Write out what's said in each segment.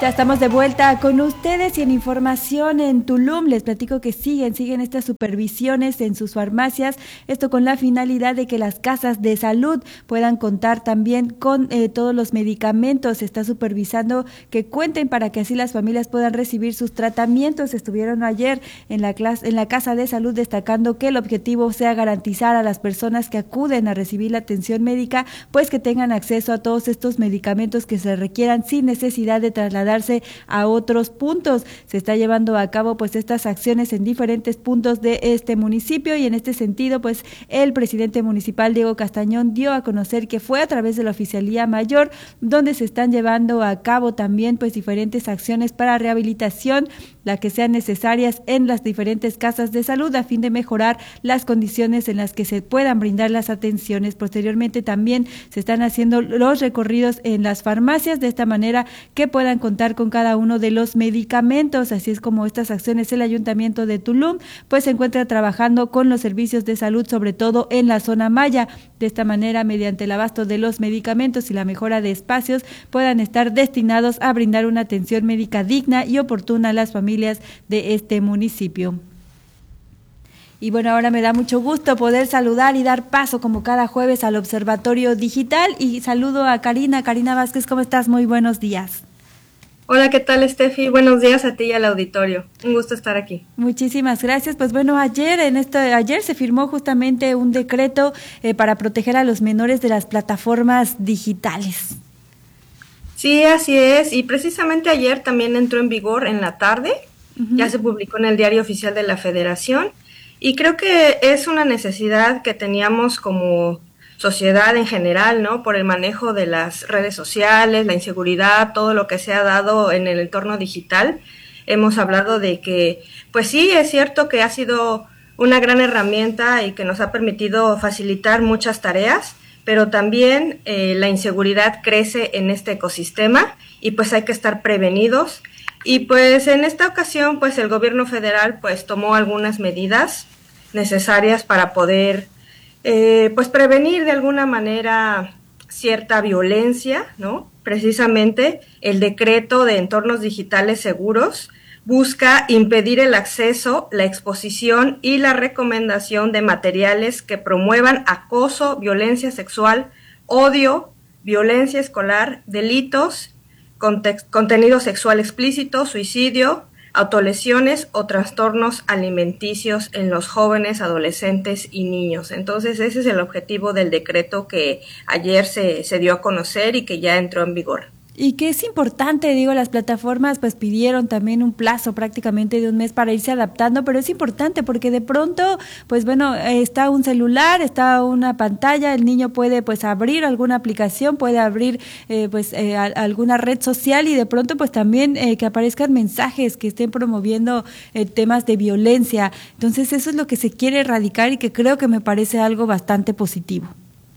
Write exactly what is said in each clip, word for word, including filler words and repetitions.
Ya estamos de vuelta con ustedes y en información en Tulum les platico que siguen, siguen estas supervisiones en sus farmacias, esto con la finalidad de que las casas de salud puedan contar también con eh, todos los medicamentos. Se está supervisando que cuenten para que así las familias puedan recibir sus tratamientos. Estuvieron ayer en la clase, en la casa de salud destacando que el objetivo sea garantizar a las personas que acuden a recibir la atención médica, pues que tengan acceso a todos estos medicamentos que se requieran sin necesidad de trasladar a otros puntos. Se está llevando a cabo pues estas acciones en diferentes puntos de este municipio y en este sentido pues el presidente municipal Diego Castañón dio a conocer que fue a través de la Oficialía Mayor donde se están llevando a cabo también pues diferentes acciones para rehabilitación, las que sean necesarias en las diferentes casas de salud a fin de mejorar las condiciones en las que se puedan brindar las atenciones. Posteriormente también se están haciendo los recorridos en las farmacias de esta manera que puedan contar con cada uno de los medicamentos. Así es como estas acciones el Ayuntamiento de Tulum pues se encuentra trabajando con los servicios de salud, sobre todo en la zona Maya. De esta manera, mediante el abasto de los medicamentos y la mejora de espacios, puedan estar destinados a brindar una atención médica digna y oportuna a las familias de este municipio. Y bueno, ahora me da mucho gusto poder saludar y dar paso como cada jueves al Observatorio Digital y saludo a Karina. Karina Vázquez, ¿cómo estás? Muy buenos días. Hola, ¿qué tal, Steffi? Buenos días a ti y al auditorio. Un gusto estar aquí. Muchísimas gracias. Pues bueno, ayer en esto, ayer se firmó justamente un decreto eh, para proteger a los menores de las plataformas digitales. Sí, así es. Y precisamente ayer también entró en vigor en la tarde. Uh-huh. Ya se publicó en el Diario Oficial de la Federación. Y creo que es una necesidad que teníamos como sociedad en general, ¿no? Por el manejo de las redes sociales, la inseguridad, todo lo que se ha dado en el entorno digital. Hemos hablado de que, pues sí, es cierto que ha sido una gran herramienta y que nos ha permitido facilitar muchas tareas, pero también eh, la inseguridad crece en este ecosistema y pues hay que estar prevenidos. Y pues en esta ocasión, pues el gobierno federal pues tomó algunas medidas necesarias para poder Eh, pues prevenir de alguna manera cierta violencia, ¿no? Precisamente el decreto de entornos digitales seguros busca impedir el acceso, la exposición y la recomendación de materiales que promuevan acoso, violencia sexual, odio, violencia escolar, delitos, context- contenido sexual explícito, suicidio, autolesiones o trastornos alimenticios en los jóvenes, adolescentes y niños. Entonces ese es el objetivo del decreto que ayer se, se dio a conocer y que ya entró en vigor. Y que es importante, digo, las plataformas pues pidieron también un plazo prácticamente de un mes para irse adaptando, pero es importante porque de pronto, pues bueno, está un celular, está una pantalla, el niño puede pues abrir alguna aplicación, puede abrir eh, pues eh, a, alguna red social y de pronto pues también eh, que aparezcan mensajes que estén promoviendo eh, temas de violencia. Entonces eso es lo que se quiere erradicar y que creo que me parece algo bastante positivo.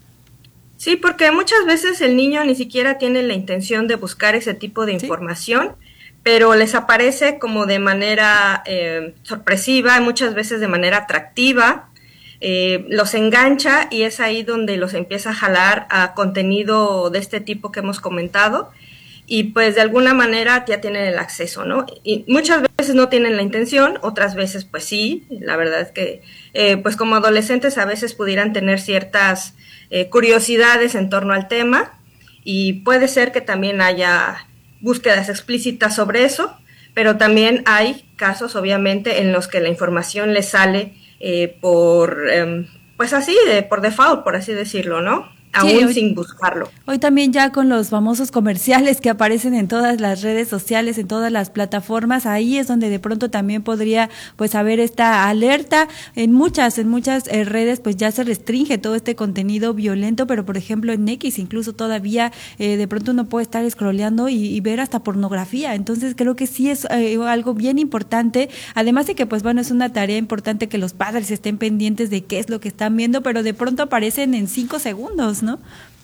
Sí, porque muchas veces el niño ni siquiera tiene la intención de buscar ese tipo de información, ¿sí? Pero les aparece como de manera eh, sorpresiva, muchas veces de manera atractiva, eh, los engancha y es ahí donde los empieza a jalar a contenido de este tipo que hemos comentado y pues de alguna manera ya tienen el acceso, ¿no? Y muchas veces no tienen la intención, otras veces pues sí, la verdad es que eh, pues como adolescentes a veces pudieran tener ciertas Eh, curiosidades en torno al tema y puede ser que también haya búsquedas explícitas sobre eso, pero también hay casos obviamente en los que la información les sale eh, por, eh, pues así, de, por default, por así decirlo, ¿no? Aún sí, hoy, sin buscarlo. Hoy también ya con los famosos comerciales que aparecen en todas las redes sociales, en todas las plataformas, ahí es donde de pronto también podría pues haber esta alerta. En muchas, en muchas eh, redes pues ya se restringe todo este contenido violento, pero por ejemplo en X incluso todavía eh, de pronto uno puede estar scrolleando y, y ver hasta pornografía. Entonces creo que sí es eh, algo bien importante, además de que pues bueno es una tarea importante que los padres estén pendientes de qué es lo que están viendo, pero de pronto aparecen en cinco segundos, ¿no?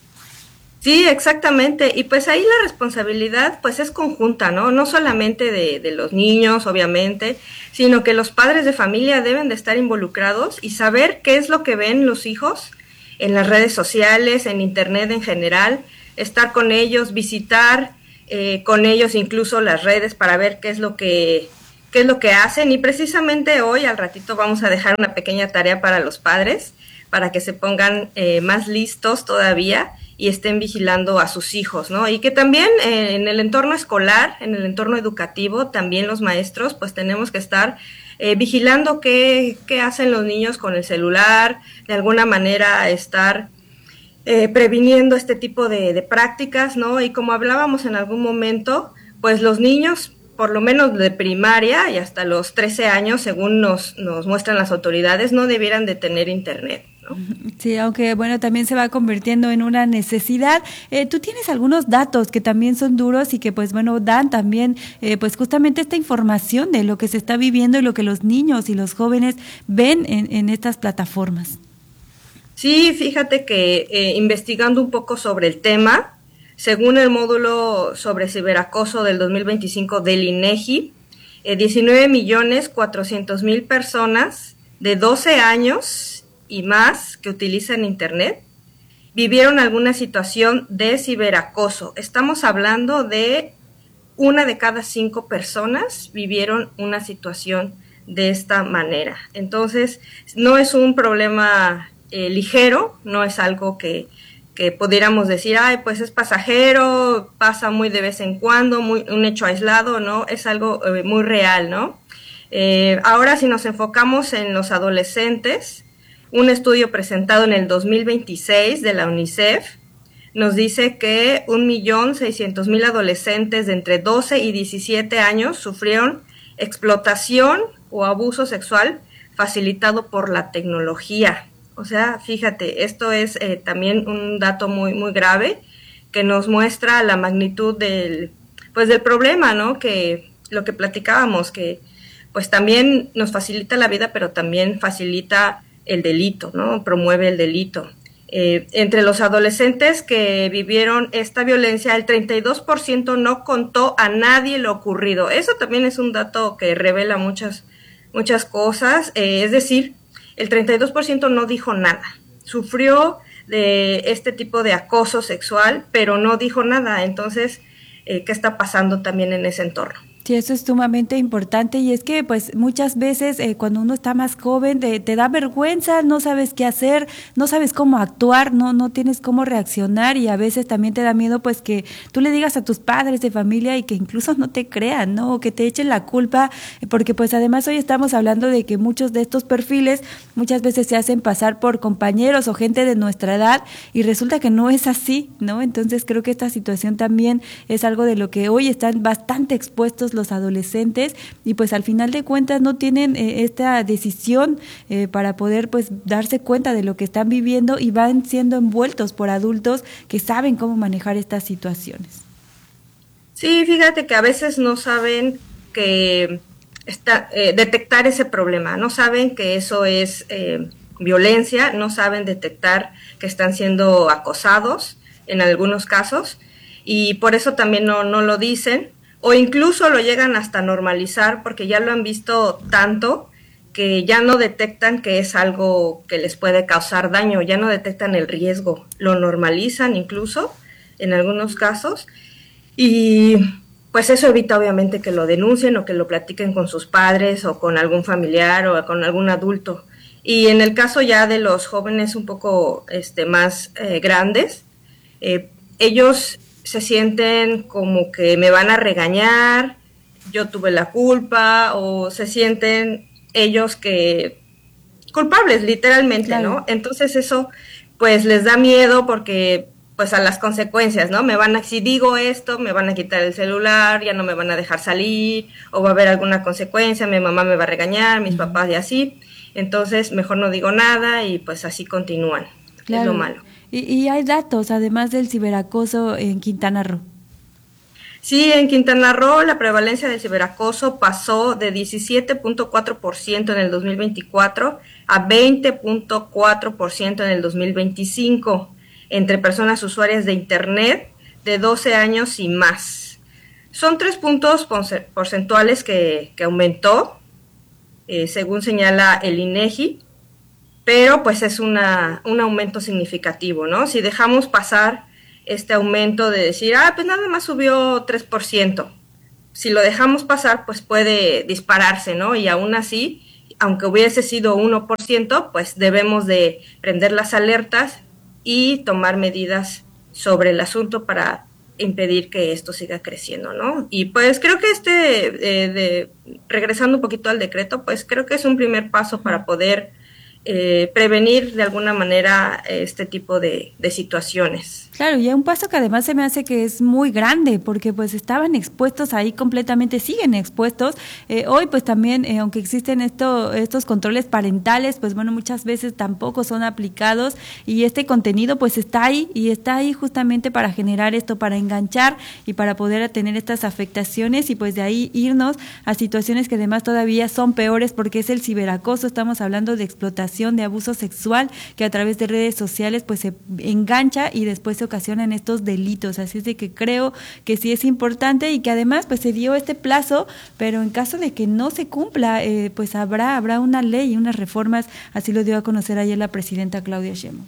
Sí, exactamente, y pues ahí la responsabilidad pues es conjunta, ¿no? No solamente de, de los niños, obviamente, sino que los padres de familia deben de estar involucrados y saber qué es lo que ven los hijos en las redes sociales, en internet en general, estar con ellos, visitar eh, con ellos incluso las redes para ver qué es lo que qué es lo que hacen, y precisamente hoy al ratito vamos a dejar una pequeña tarea para los padres para que se pongan eh, más listos todavía y estén vigilando a sus hijos, ¿no? Y que también eh, en el entorno escolar, en el entorno educativo, también los maestros, pues tenemos que estar eh, vigilando qué, qué hacen los niños con el celular, de alguna manera estar eh, previniendo este tipo de, de prácticas, ¿no? Y como hablábamos en algún momento, pues los niños, por lo menos de primaria y hasta los trece años, según nos, nos muestran las autoridades, no debieran de tener internet, ¿no? Sí, aunque bueno, también se va convirtiendo en una necesidad. Eh, tú tienes algunos datos que también son duros y que pues bueno, dan también eh, pues justamente esta información de lo que se está viviendo y lo que los niños y los jóvenes ven en, en estas plataformas. Sí, fíjate que eh, investigando un poco sobre el tema, según el módulo sobre ciberacoso del dos mil veinticinco del INEGI, eh, diecinueve millones cuatrocientos mil personas de doce años y más que utilizan Internet vivieron alguna situación de ciberacoso. Estamos hablando de una de cada cinco personas vivieron una situación de esta manera. Entonces, no es un problema eh, ligero, no es algo que que pudiéramos decir, ay, pues es pasajero, pasa muy de vez en cuando, muy, un hecho aislado, ¿no? Es algo eh, muy real, ¿no? Eh, ahora, si nos enfocamos en los adolescentes, un estudio presentado en el dos mil veintiséis de la UNICEF nos dice que un millón seiscientos mil adolescentes de entre doce y diecisiete años sufrieron explotación o abuso sexual facilitado por la tecnología. O sea, fíjate, esto es eh, también un dato muy muy grave que nos muestra la magnitud del pues del problema, ¿no? Que lo que platicábamos, que pues también nos facilita la vida, pero también facilita el delito, ¿no? Promueve el delito. Eh, entre los adolescentes que vivieron esta violencia, el treinta y dos por ciento no contó a nadie lo ocurrido. Eso también es un dato que revela muchas muchas cosas, eh, es decir, el treinta y dos por ciento no dijo nada, sufrió de este tipo de acoso sexual, pero no dijo nada. Entonces, eh, ¿qué está pasando también en ese entorno? Sí, eso es sumamente importante, y es que pues muchas veces eh, cuando uno está más joven te, te da vergüenza, no sabes qué hacer, no sabes cómo actuar, no no tienes cómo reaccionar, y a veces también te da miedo pues que tú le digas a tus padres de familia y que incluso no te crean, ¿no? O que te echen la culpa, porque pues además hoy estamos hablando de que muchos de estos perfiles muchas veces se hacen pasar por compañeros o gente de nuestra edad y resulta que no es así, ¿no? Entonces creo que esta situación también es algo de lo que hoy están bastante expuestos los adolescentes, y pues al final de cuentas no tienen eh, esta decisión eh, para poder pues darse cuenta de lo que están viviendo, y van siendo envueltos por adultos que saben cómo manejar estas situaciones. Sí, fíjate que a veces no saben que está, eh, detectar ese problema, no saben que eso es eh, violencia, no saben detectar que están siendo acosados en algunos casos, y por eso también no, no lo dicen. O incluso lo llegan hasta normalizar porque ya lo han visto tanto que ya no detectan que es algo que les puede causar daño, ya no detectan el riesgo, lo normalizan incluso en algunos casos, y pues eso evita obviamente que lo denuncien o que lo platiquen con sus padres o con algún familiar o con algún adulto. Y en el caso ya de los jóvenes un poco este, más eh, grandes, eh, ellos se sienten como que me van a regañar, yo tuve la culpa, o se sienten ellos que culpables literalmente, claro, ¿no? Entonces eso pues les da miedo porque pues a las consecuencias, ¿no? Me van a, si digo esto, me van a quitar el celular, ya no me van a dejar salir, o va a haber alguna consecuencia, mi mamá me va a regañar, mis uh-huh. papás y así. Entonces mejor no digo nada y pues así continúan. Claro. Es lo malo. Y, y hay datos, además del ciberacoso en Quintana Roo. Sí, en Quintana Roo la prevalencia del ciberacoso pasó de diecisiete punto cuatro por ciento en el dos mil veinticuatro a veinte punto cuatro por ciento en el dos mil veinticinco entre personas usuarias de Internet de doce años y más. Son tres puntos porcentuales que, que aumentó, eh, según señala el INEGI, pero pues es una, un aumento significativo, ¿no? Si dejamos pasar este aumento de decir, ah, pues nada más subió tres por ciento. Si lo dejamos pasar, pues puede dispararse, ¿no? Y aún así, aunque hubiese sido uno por ciento, pues debemos de prender las alertas y tomar medidas sobre el asunto para impedir que esto siga creciendo, ¿no? Y pues creo que este, eh, de, regresando un poquito al decreto, pues creo que es un primer paso para poder eh, prevenir de alguna manera este tipo de, de situaciones. Claro, y un paso que además se me hace que es muy grande, porque pues estaban expuestos ahí completamente, siguen expuestos. Eh, hoy pues también, eh, aunque existen esto, estos controles parentales, pues bueno, muchas veces tampoco son aplicados y este contenido pues está ahí y está ahí justamente para generar esto, para enganchar y para poder tener estas afectaciones y pues de ahí irnos a situaciones que además todavía son peores porque es el ciberacoso, estamos hablando de explotación, de abuso sexual que a través de redes sociales pues se engancha y después se ocasionan estos delitos, así es de que creo que sí es importante y que además pues se dio este plazo, pero en caso de que no se cumpla, eh, pues habrá habrá una ley y unas reformas, así lo dio a conocer ayer la presidenta Claudia Sheinbaum.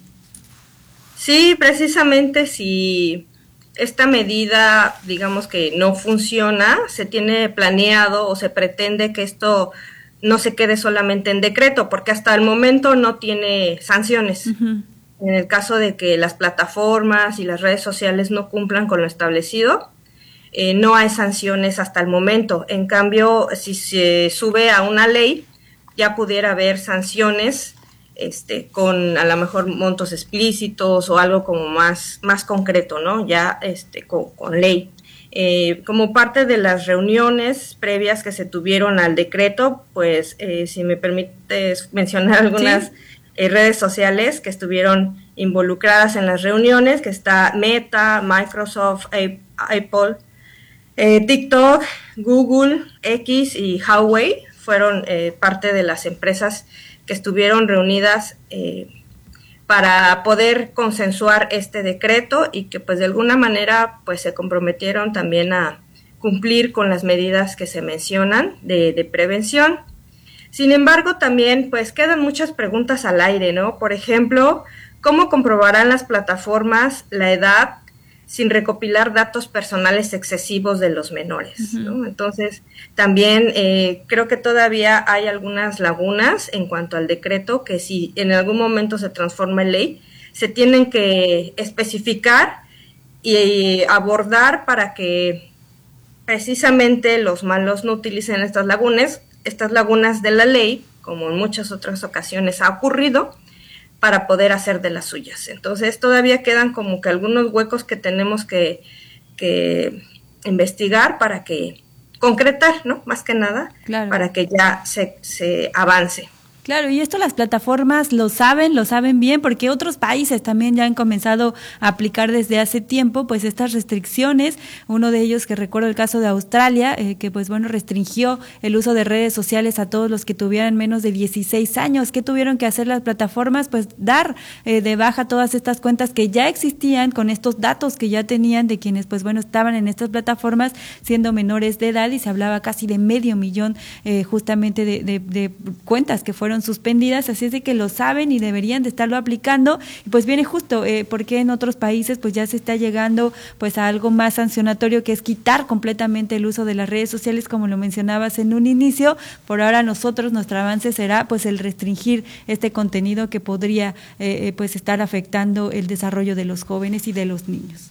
Sí, precisamente si esta medida, digamos que no funciona, se tiene planeado o se pretende que esto no se quede solamente en decreto, porque hasta el momento no tiene sanciones. Uh-huh. En el caso de que las plataformas y las redes sociales no cumplan con lo establecido, eh, no hay sanciones hasta el momento. En cambio, si se sube a una ley, ya pudiera haber sanciones este, con a lo mejor montos explícitos o algo como más, más concreto, ¿no? Ya este, con, con ley. Eh, como parte de las reuniones previas que se tuvieron al decreto, pues eh, si me permites mencionar algunas... ¿Sí? Eh, redes sociales que estuvieron involucradas en las reuniones, que está Meta, Microsoft, Apple, eh, TikTok, Google, X y Huawei fueron eh, parte de las empresas que estuvieron reunidas eh, para poder consensuar este decreto y que pues de alguna manera pues se comprometieron también a cumplir con las medidas que se mencionan de, de prevención. Sin embargo, también pues quedan muchas preguntas al aire, ¿no? Por ejemplo, ¿cómo comprobarán las plataformas la edad sin recopilar datos personales excesivos de los menores, uh-huh. ¿no? Entonces, también eh, creo que todavía hay algunas lagunas en cuanto al decreto que si en algún momento se transforma en ley, se tienen que especificar y abordar para que precisamente los malos no utilicen estas lagunas, estas lagunas de la ley, como en muchas otras ocasiones ha ocurrido, para poder hacer de las suyas. Entonces todavía quedan como que algunos huecos que tenemos que, que investigar para que, concretar, ¿no? Más que nada, claro. Para que ya se, se avance. Claro, y esto las plataformas lo saben, lo saben bien, porque otros países también ya han comenzado a aplicar desde hace tiempo, pues estas restricciones. Uno de ellos, que recuerdo el caso de Australia, eh, que pues bueno, restringió el uso de redes sociales a todos los que tuvieran menos de dieciséis años. ¿Qué tuvieron que hacer las plataformas? Pues dar eh, de baja todas estas cuentas que ya existían, con estos datos que ya tenían de quienes pues bueno, estaban en estas plataformas siendo menores de edad, y se hablaba casi de medio millón eh, justamente de, de, de cuentas que fueron suspendidas, así es de que lo saben y deberían de estarlo aplicando. Y pues viene justo eh, porque en otros países pues ya se está llegando pues a algo más sancionatorio, que es quitar completamente el uso de las redes sociales, como lo mencionabas en un inicio. Por ahora nosotros, nuestro avance será pues el restringir este contenido que podría eh, pues estar afectando el desarrollo de los jóvenes y de los niños.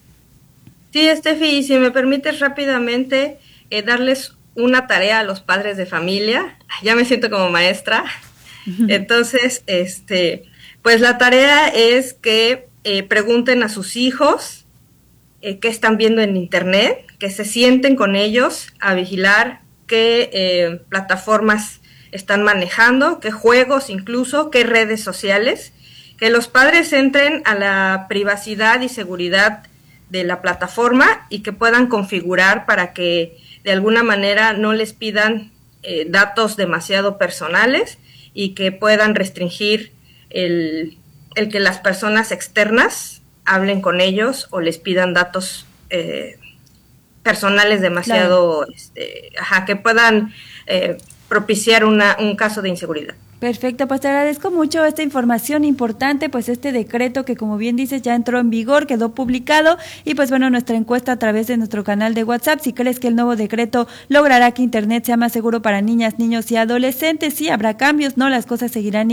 Sí, Estefi, si me permites rápidamente eh, darles una tarea a los padres de familia. Ya me siento como maestra. Entonces, este, pues la tarea es que eh, pregunten a sus hijos eh, qué están viendo en internet, que se sienten con ellos a vigilar qué eh, plataformas están manejando, qué juegos incluso, qué redes sociales, que los padres entren a la privacidad y seguridad de la plataforma y que puedan configurar para que de alguna manera no les pidan eh, datos demasiado personales y que puedan restringir el, el que las personas externas hablen con ellos o les pidan datos eh, personales demasiado, claro. este, ajá, que puedan eh, propiciar una, un caso de inseguridad. Perfecto, pues te agradezco mucho esta información importante, pues este decreto que como bien dices ya entró en vigor, quedó publicado y pues bueno, nuestra encuesta a través de nuestro canal de WhatsApp, si crees que el nuevo decreto logrará que Internet sea más seguro para niñas, niños y adolescentes, sí habrá cambios, no, las cosas seguirán